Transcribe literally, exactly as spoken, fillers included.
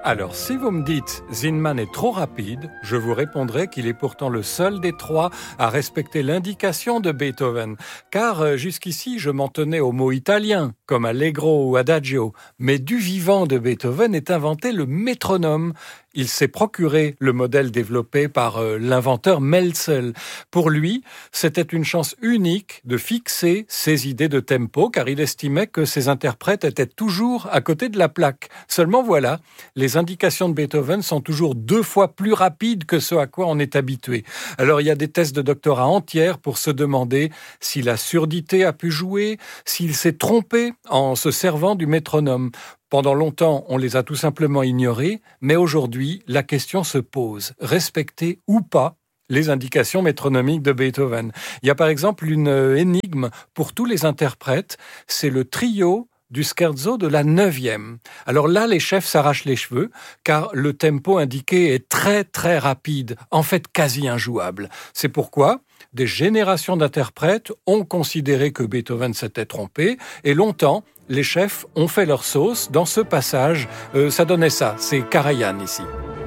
Alors, si vous me dites « Zinman est trop rapide », je vous répondrai qu'il est pourtant le seul des trois à respecter l'indication de Beethoven. Car euh, jusqu'ici, je m'en tenais aux mots italiens, comme allegro ou adagio. Mais du vivant de Beethoven est inventé le métronome. Il s'est procuré le modèle développé par euh, l'inventeur Melzel. Pour lui, c'était une chance unique de fixer ses idées de tempo, car il estimait que ses interprètes étaient toujours à côté de la plaque. Seulement voilà, les indications de Beethoven sont toujours deux fois plus rapides que ce à quoi on est habitué. Alors il y a des thèses de doctorat entières pour se demander si la surdité a pu jouer, s'il s'est trompé en se servant du métronome. Pendant longtemps, on les a tout simplement ignorés, mais aujourd'hui, la question se pose. Respecter ou pas les indications métronomiques de Beethoven? Il y a par exemple une énigme pour tous les interprètes, c'est le trio du scherzo de la neuvième. Alors là, les chefs s'arrachent les cheveux, car le tempo indiqué est très très rapide, en fait quasi injouable. C'est pourquoi des générations d'interprètes ont considéré que Beethoven s'était trompé, et longtemps, les chefs ont fait leur sauce dans ce passage. Euh, ça donnait ça, c'est Karajan ici.